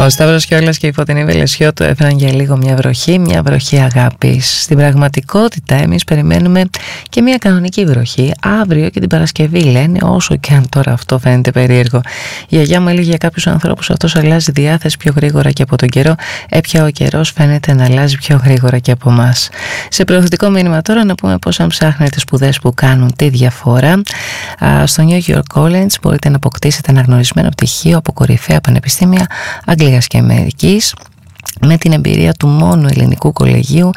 Ο Σταύρος Κιόλας και η Φωτεινή Βελεσιώτου έφεραν για λίγο μια βροχή αγάπης. Στην πραγματικότητα εμείς περιμένουμε και μια κανονική βροχή αύριο και την Παρασκευή, λένε, όσο και αν τώρα αυτό φαίνεται περίεργο. Η γιαγιά μου έλεγε για κάποιους ανθρώπους αυτός αλλάζει διάθεση πιο γρήγορα και από τον καιρό. Έπια ο καιρός φαίνεται να αλλάζει πιο γρήγορα και από εμάς. Σε προωθητικό μήνυμα τώρα να πούμε πως αν ψάχνετε σπουδές που κάνουν τη διαφορά, στο New York College μπορείτε να αποκτήσετε αναγνωρισμένο πτυχίο από κορυφαία πανεπιστήμια Αγγλίας και Αμερικής, με την εμπειρία του μόνου ελληνικού κολεγίου